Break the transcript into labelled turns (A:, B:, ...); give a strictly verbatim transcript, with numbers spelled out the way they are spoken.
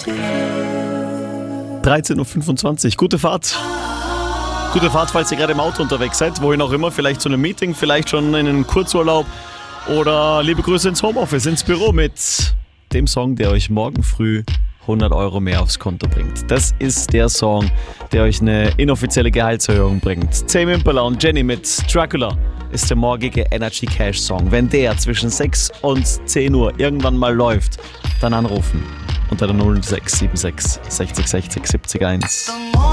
A: dreizehn Uhr fünfundzwanzig. Gute Fahrt. Gute Fahrt, falls ihr gerade im Auto unterwegs seid, wohin auch immer, vielleicht zu einem Meeting, vielleicht schon in einen Kurzurlaub oder liebe Grüße ins Homeoffice, ins Büro mit dem Song, der euch morgen früh hundert Euro mehr aufs Konto bringt. Das ist der Song, der euch eine inoffizielle Gehaltserhöhung bringt. Tame Impala und Jenny mit Dracula ist der morgige Energy Cash Song. Wenn der zwischen sechs und zehn Uhr irgendwann mal läuft, dann anrufen unter der null sechs sieben sechs sechzig sechzig siebzig eins.